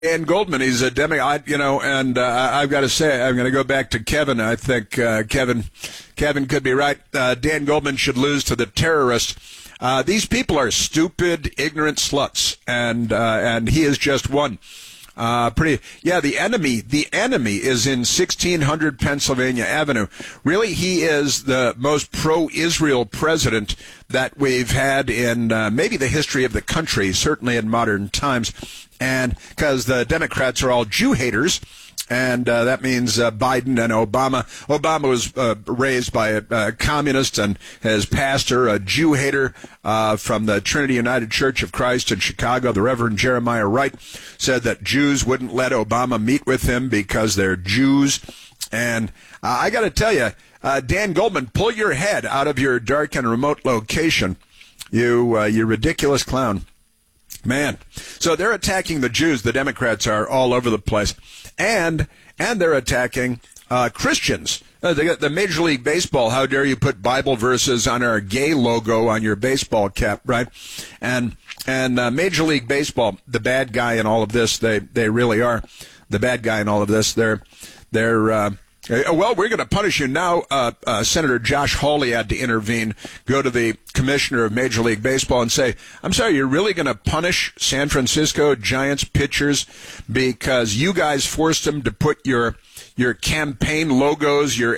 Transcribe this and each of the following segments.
Dan Goldman, he's a Democrat, and I've got to say, I'm going to go back to Kevin. I think Kevin could be right. Dan Goldman should lose to the terrorists. These people are stupid, ignorant sluts, and he is just one. The enemy is in 1600 Pennsylvania Avenue. Really, he is the most pro-Israel president that we've had in maybe the history of the country, certainly in modern times. And because the Democrats are all Jew haters, and that means Biden and Obama. Obama was raised by a communist, and his pastor, a Jew hater from the Trinity United Church of Christ in Chicago, the Reverend Jeremiah Wright, said that Jews wouldn't let Obama meet with him because they're Jews. And I got to tell you, Dan Goldman, pull your head out of your dark and remote location, you ridiculous clown. Man, so they're attacking the Jews. The Democrats are all over the place, and they're attacking Christians. They got the Major League Baseball. How dare you put Bible verses on our gay logo on your baseball cap, right? And Major League Baseball, the bad guy in all of this. They really are the bad guy in all of this. They're well, we're going to punish you now. Senator Josh Hawley had to intervene, go to the commissioner of Major League Baseball and say, I'm sorry, you're really going to punish San Francisco Giants pitchers because you guys forced them to put your campaign logos, your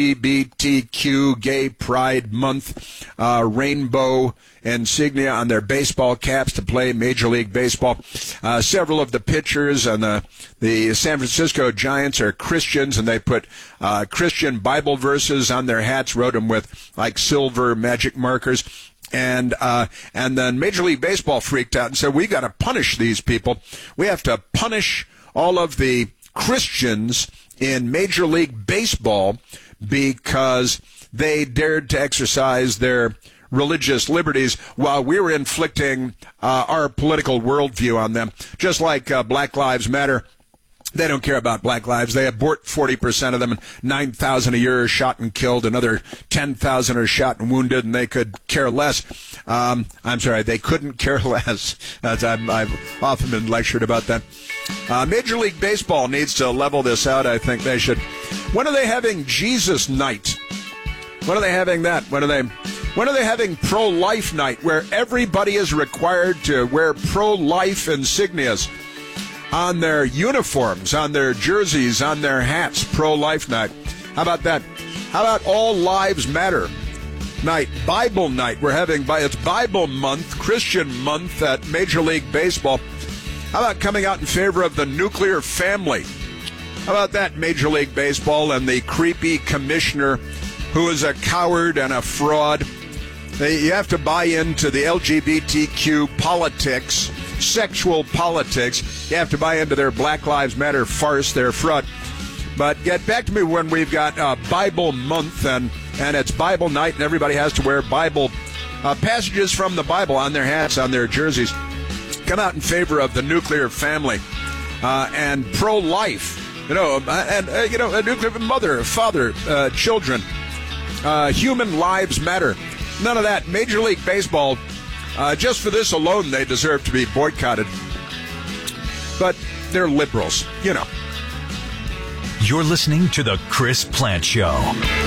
LGBTQ Gay Pride Month rainbow insignia on their baseball caps to play Major League Baseball. Several of the pitchers and the San Francisco Giants are Christians, and they put Christian Bible verses on their hats, wrote them with like silver magic markers. And then Major League Baseball freaked out and said, we got to punish these people. We have to punish all of the Christians in Major League Baseball because they dared to exercise their religious liberties while we were inflicting our political worldview on them. Just like Black Lives Matter. They don't care about black lives. They abort 40% of them, and 9,000 a year are shot and killed. Another 10,000 are shot and wounded, and they could care less. I'm sorry, they couldn't care less. I've often been lectured about that. Major League Baseball needs to level this out. I think they should. When are they having Jesus Night? When are they having that? When are they having pro-life night, where everybody is required to wear pro-life insignias on their uniforms, on their jerseys, on their hats? Pro-life night. How about that? How about All Lives Matter night? Bible night. We're having, it's Bible month, Christian month at Major League Baseball. How about coming out in favor of the nuclear family? How about that, Major League Baseball, and the creepy commissioner who is a coward and a fraud? You have to buy into the LGBTQ politics, sexual politics. You have to buy into their Black Lives Matter farce, their fraud. But get back to me when we've got Bible month and it's Bible night and everybody has to wear Bible passages from the Bible on their hats, on their jerseys. Come out in favor of the nuclear family and pro-life. A nuclear mother, father, children. Human lives matter. None of that. Major League Baseball, just for this alone, they deserve to be boycotted. But they're liberals, You're listening to The Chris Plante Show.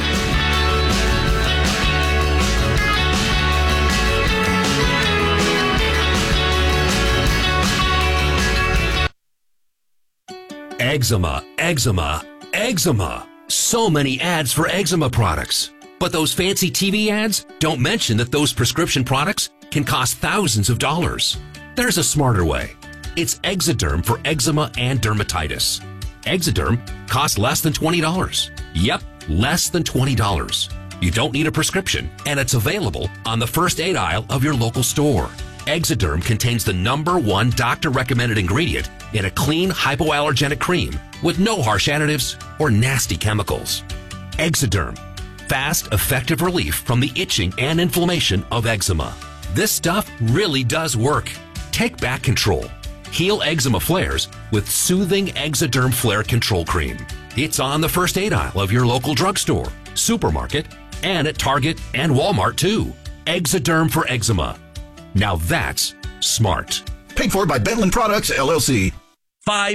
Eczema, eczema, eczema. So many ads for eczema products. But those fancy TV ads don't mention that those prescription products can cost thousands of dollars. There's a smarter way. It's Exoderm for eczema and dermatitis. Exoderm costs less than $20. Yep, less than $20. You don't need a prescription, and it's available on the first aid aisle of your local store. Exoderm contains the #1 doctor-recommended ingredient in a clean, hypoallergenic cream with no harsh additives or nasty chemicals. Exoderm. Fast, effective relief from the itching and inflammation of eczema. This stuff really does work. Take back control. Heal eczema flares with soothing Exoderm Flare Control Cream. It's on the first aid aisle of your local drugstore, supermarket, and at Target and Walmart too. Exoderm for eczema. Now that's smart. Paid for by Bentland Products, LLC. 5